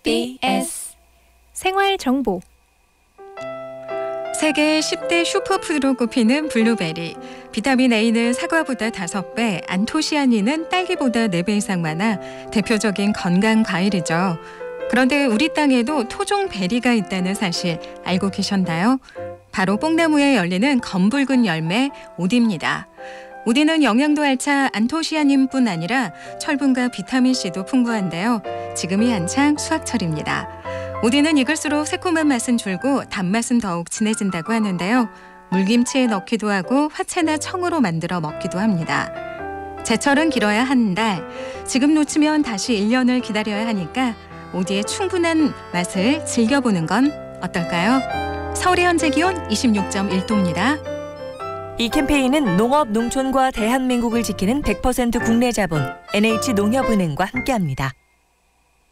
MBS 생활정보. 세계 10대 슈퍼푸드로 꼽히는 블루베리. 비타민 A는 사과보다 5배, 안토시아닌은 딸기보다 4배 이상 많아 대표적인 건강 과일이죠. 그런데 우리 땅에도 토종 베리가 있다는 사실 알고 계셨나요? 바로 뽕나무에 열리는 검붉은 열매 오디입니다. 오디는 영양도 알차 안토시아닌뿐 아니라 철분과 비타민C도 풍부한데요. 지금이 한창 수확철입니다. 오디는 익을수록 새콤한 맛은 줄고 단맛은 더욱 진해진다고 하는데요. 물김치에 넣기도 하고 화채나 청으로 만들어 먹기도 합니다. 제철은 길어야 한 달, 지금 놓치면 다시 1년을 기다려야 하니까 오디의 충분한 맛을 즐겨보는 건 어떨까요? 서울의 현재 기온 26.1도입니다. 이 캠페인은 농업, 농촌과 대한민국을 지키는 100% 국내 자본 NH농협은행과 함께합니다.